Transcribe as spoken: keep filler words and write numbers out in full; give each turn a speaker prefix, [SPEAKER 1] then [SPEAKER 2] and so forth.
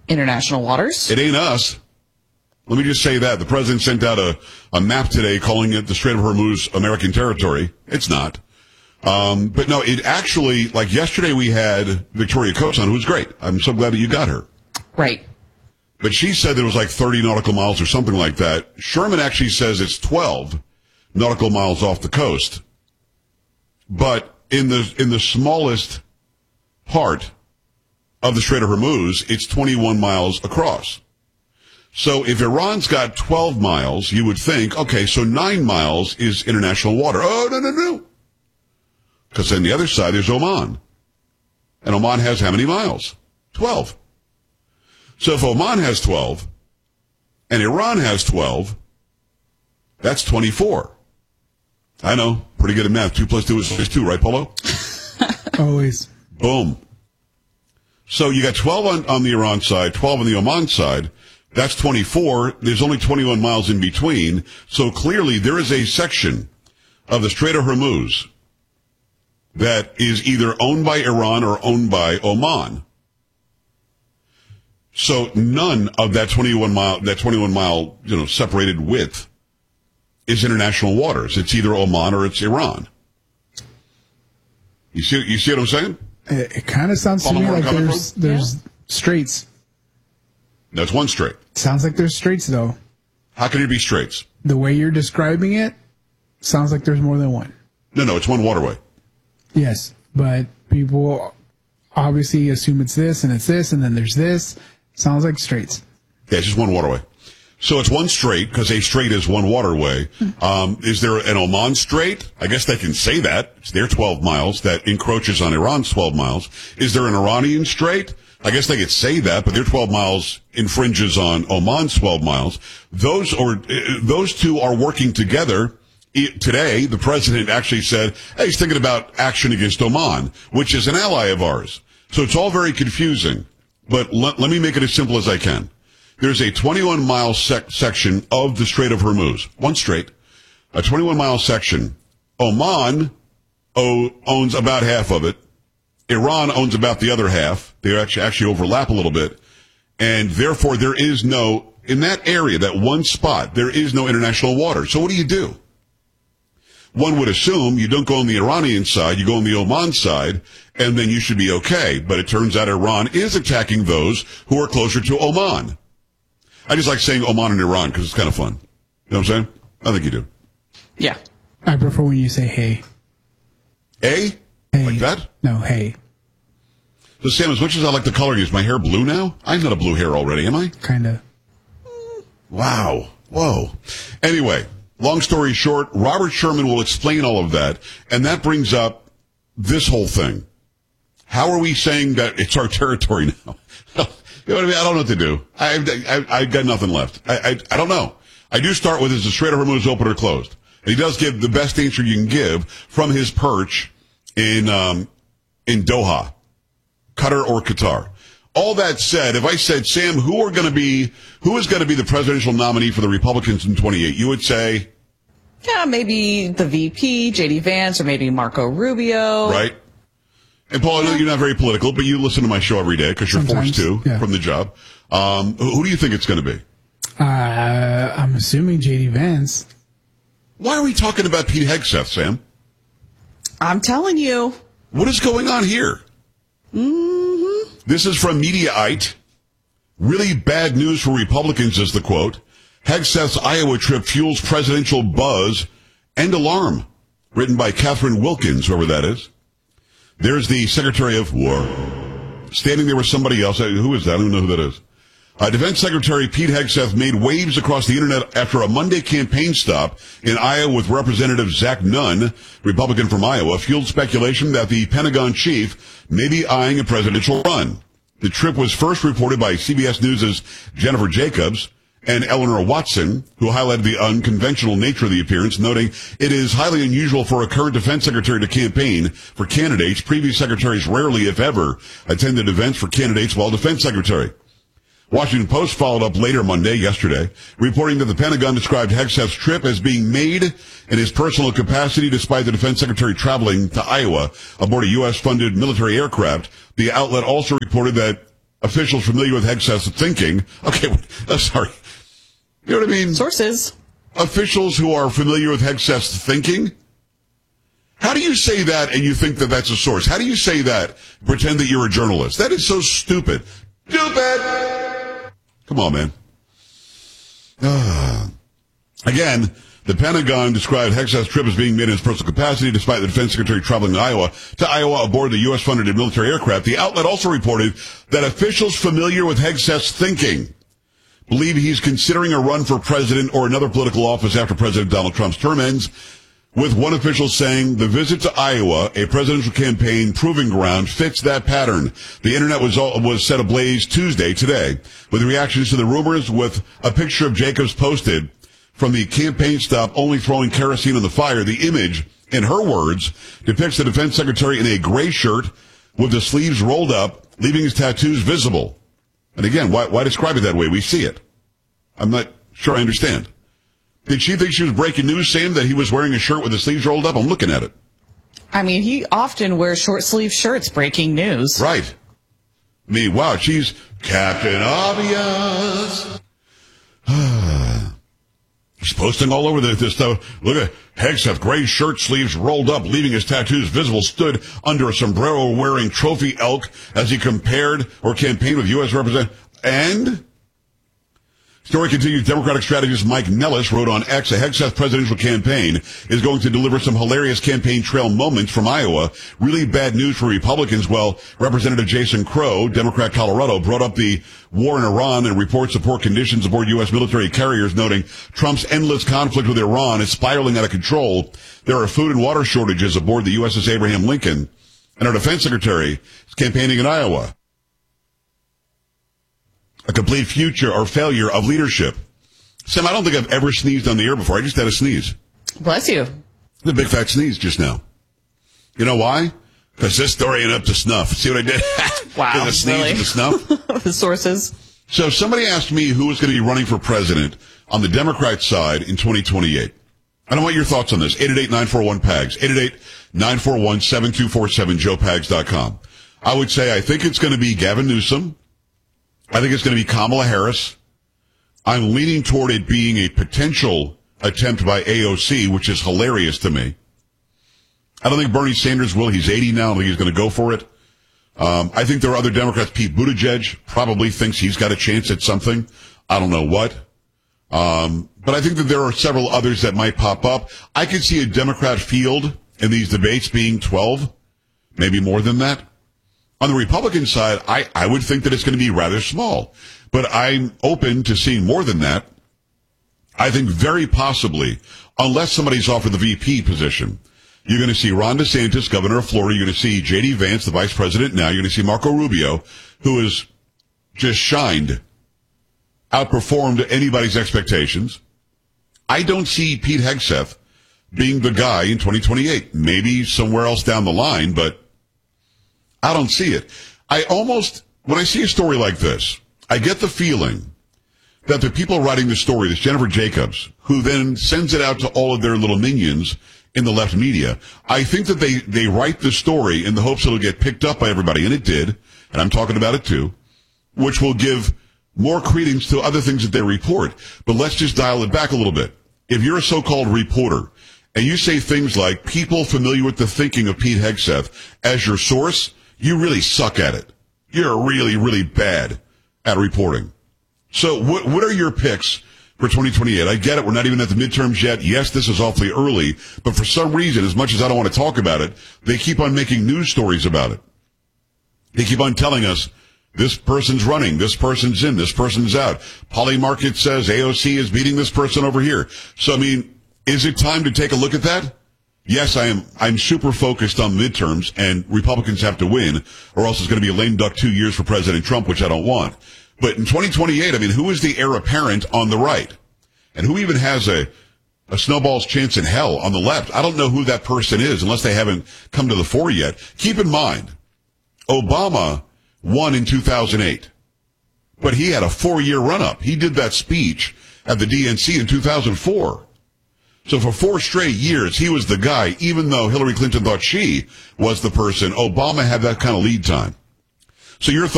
[SPEAKER 1] international waters.
[SPEAKER 2] It ain't us. Let me just say that. The president sent out a, a map today calling it the Strait of Hormuz American territory. It's not. Um, but no, it actually, like yesterday we had Victoria Coates on, who was great. I'm so glad that you got her.
[SPEAKER 1] Right.
[SPEAKER 2] But she said there was like thirty nautical miles or something like that. Sherman actually says it's twelve nautical miles off the coast. But in the, in the smallest part of the Strait of Hormuz, it's twenty-one miles across. So if Iran's got twelve miles, you would think, okay, so nine miles is international water. Oh, no, no, no. Because on the other side, there's Oman. And Oman has how many miles? twelve. So if Oman has twelve, and Iran has twelve, that's twenty-four. I know, pretty good at math. Two plus two is two, right, Polo?
[SPEAKER 3] Always.
[SPEAKER 2] Boom. So you got twelve on, on the Iran side, twelve on the Oman side. That's twenty-four. There's only twenty-one miles in between. So clearly there is a section of the Strait of Hormuz that is either owned by Iran or owned by Oman. So none of that twenty-one mile, that twenty-one mile, you know, separated width is international waters. It's either Oman or it's Iran. You see, you see what I'm saying?
[SPEAKER 3] It, it kind of sounds to me like there's, there's yeah. straits.
[SPEAKER 2] That's one strait.
[SPEAKER 3] Sounds like there's straits, though.
[SPEAKER 2] How can it be straits?
[SPEAKER 3] The way you're describing it sounds like there's more than one.
[SPEAKER 2] No, no, it's one waterway.
[SPEAKER 3] Yes, but people obviously assume it's this and it's this and then there's this. Sounds like straits.
[SPEAKER 2] Yeah, it's just one waterway. So it's one strait because a strait is one waterway. Um, is there an Oman Strait? I guess they can say that. It's their twelve miles that encroaches on Iran's twelve miles. Is there an Iranian Strait? I guess they could say that, but their twelve miles infringes on Oman's twelve miles. Those or uh, those two are working together. Today, the president actually said, hey, he's thinking about action against Oman, which is an ally of ours. So it's all very confusing. But let, let me make it as simple as I can. There's a twenty-one mile sec- section of the Strait of Hormuz. One strait. A twenty-one mile section. Oman o- owns about half of it. Iran owns about the other half. They actually, actually overlap a little bit. And therefore, there is no, in that area, that one spot, there is no international water. So what do you do? One would assume you don't go on the Iranian side, you go on the Oman side, and then you should be okay. But it turns out Iran is attacking those who are closer to Oman. I just like saying Oman and Iran because it's kind of fun. You know what I'm saying? I think you do.
[SPEAKER 1] Yeah.
[SPEAKER 3] I prefer when you say hey.
[SPEAKER 2] A?
[SPEAKER 3] Hey.
[SPEAKER 2] Like that?
[SPEAKER 3] No, hey.
[SPEAKER 2] So, Sam, as much as I like the color, is my hair blue now? I'm not a blue hair already, am I?
[SPEAKER 3] Kind of.
[SPEAKER 2] Wow. Whoa. Anyway, long story short, Robert Sherman will explain all of that, and that brings up this whole thing. How are we saying that it's our territory now? You know what I mean? I don't know what to do. I, I, I got nothing left. I, I, I don't know. I do start with, is the Strait of Hormuz open or closed? And he does give the best answer you can give from his perch in, um, in Doha, Qatar or Qatar. All that said, if I said, Sam, who are going to be, who is going to be the presidential nominee for the Republicans in twenty-eight? You would say?
[SPEAKER 1] Yeah, maybe the V P, J D Vance, or maybe Marco Rubio.
[SPEAKER 2] Right. And Paul, I know you're not very political, but you listen to my show every day because you're
[SPEAKER 3] Sometimes,
[SPEAKER 2] forced to
[SPEAKER 3] yeah.
[SPEAKER 2] from the job. Um, who, who do you think it's going to be?
[SPEAKER 3] Uh, I'm assuming J D Vance.
[SPEAKER 2] Why are we talking about Pete Hegseth, Sam?
[SPEAKER 1] I'm telling you.
[SPEAKER 2] What is going on here?
[SPEAKER 1] Mm-hmm.
[SPEAKER 2] This is from Mediaite. Really bad news for Republicans is the quote. Hegseth's Iowa trip fuels presidential buzz and alarm. Written by Catherine Wilkins, whoever that is. There's the Secretary of War. Standing there with somebody else. Who is that? I don't know who that is. Uh, Defense Secretary Pete Hegseth made waves across the internet after a Monday campaign stop in Iowa with Representative Zach Nunn, Republican from Iowa, fueled speculation that the Pentagon chief may be eyeing a presidential run. The trip was first reported by C B S News' Jennifer Jacobs and Eleanor Watson, who highlighted the unconventional nature of the appearance, noting it is highly unusual for a current defense secretary to campaign for candidates. Previous secretaries rarely, if ever, attended events for candidates while defense secretary. Washington Post followed up later Monday, yesterday, reporting that the Pentagon described Hegseth's trip as being made in his personal capacity despite the defense secretary traveling to Iowa aboard a U S-funded military aircraft. The outlet also reported that officials familiar with Hegseth's thinking. Okay, uh, sorry. You know what I mean?
[SPEAKER 1] Sources.
[SPEAKER 2] Officials who are familiar with Hegseth's thinking? How do you say that and you think that that's a source? How do you say that, pretend that you're a journalist? That is so stupid. Stupid! Come on, man. Uh, again, the Pentagon described Hegseth's trip as being made in his personal capacity, despite the defense secretary traveling to Iowa, to Iowa aboard the U S-funded military aircraft. The outlet also reported that officials familiar with Hegseth's thinking believe he's considering a run for president or another political office after President Donald Trump's term ends, with one official saying the visit to Iowa, a presidential campaign proving ground, fits that pattern. The internet was all, was set ablaze Tuesday, today, with reactions to the rumors, with a picture of Jacobs posted from the campaign stop, only throwing kerosene on the fire. The image, in her words, depicts the defense secretary in a gray shirt with the sleeves rolled up, leaving his tattoos visible. And again, why, why describe it that way? We see it. I'm not sure I understand. Did she think she was breaking news saying that he was wearing a shirt with the sleeves rolled up? I'm looking at it.
[SPEAKER 1] I mean, he often wears short sleeve shirts, breaking news.
[SPEAKER 2] Right. I mean, wow, she's Captain Obvious. He's posting all over this stuff. Look at Hegseth, gray shirt sleeves rolled up, leaving his tattoos visible, stood under a sombrero wearing trophy elk as he compared or campaigned with U S representative. And story continues. Democratic strategist Mike Nellis wrote on X, a Hegseth presidential campaign is going to deliver some hilarious campaign trail moments from Iowa. Really bad news for Republicans. Well, Representative Jason Crow, Democrat Colorado, brought up the war in Iran and reports of poor conditions aboard U S military carriers, noting Trump's endless conflict with Iran is spiraling out of control. There are food and water shortages aboard the U S S Abraham Lincoln, and our defense secretary is campaigning in Iowa. A complete future or failure of leadership. Sam, I don't think I've ever sneezed on the air before. I just had a sneeze.
[SPEAKER 1] Bless you.
[SPEAKER 2] The big fat sneeze just now. You know why? Because this story ain't up to snuff. See what I did?
[SPEAKER 1] Wow.
[SPEAKER 2] Did the sneeze
[SPEAKER 1] Really?
[SPEAKER 2] and the snuff?
[SPEAKER 1] The sources.
[SPEAKER 2] So somebody asked me who was going to be running for president on the Democrat side in twenty twenty-eight. I don't want your thoughts on this. eight eight eight, nine four one, P A G S. eight eight eight, nine four one, seven two four seven, joe pags dot com. I would say I think it's going to be Gavin Newsom. I think it's going to be Kamala Harris. I'm leaning toward it being a potential attempt by A O C, which is hilarious to me. I don't think Bernie Sanders will. He's eighty now. I don't think he's going to go for it. Um, I think there are other Democrats. Pete Buttigieg probably thinks he's got a chance at something. I don't know what. Um, but I think that there are several others that might pop up. I could see a Democrat field in these debates being twelve, maybe more than that. On the Republican side, I, I would think that it's going to be rather small, but I'm open to seeing more than that. I think very possibly, unless somebody's offered the V P position, you're going to see Ron DeSantis, governor of Florida. You're going to see J D Vance, the vice president now. You're going to see Marco Rubio, who has just shined, outperformed anybody's expectations. I don't see Pete Hegseth being the guy in twenty twenty-eight. Maybe somewhere else down the line, but I don't see it. I almost, when I see a story like this, I get the feeling that the people writing the story, this Jennifer Jacobs, who then sends it out to all of their little minions in the left media, I think that they, they write the story in the hopes it'll get picked up by everybody, and it did, and I'm talking about it too, which will give more credence to other things that they report. But let's just dial it back a little bit. If you're a so-called reporter, and you say things like people familiar with the thinking of Pete Hegseth as your source, you really suck at it. You're really, really bad at reporting. So what, what are your picks for twenty twenty-eight? I get it. We're not even at the midterms yet. Yes, this is awfully early, but for some reason, as much as I don't want to talk about it, they keep on making news stories about it. They keep on telling us this person's running, this person's in, this person's out. Polymarket says A O C is beating this person over here. So, I mean, is it time to take a look at that? Yes, I am. I'm super focused on midterms, and Republicans have to win, or else it's going to be a lame duck two years for President Trump, which I don't want. But in twenty twenty-eight, I mean, who is the heir apparent on the right? And who even has a, a snowball's chance in hell on the left? I don't know who that person is unless they haven't come to the fore yet. Keep in mind, Obama won in two thousand eight, but he had a four-year run-up. He did that speech at the D N C in two thousand four. So for four straight years, he was the guy, even though Hillary Clinton thought she was the person. Obama had that kind of lead time. So your thoughts?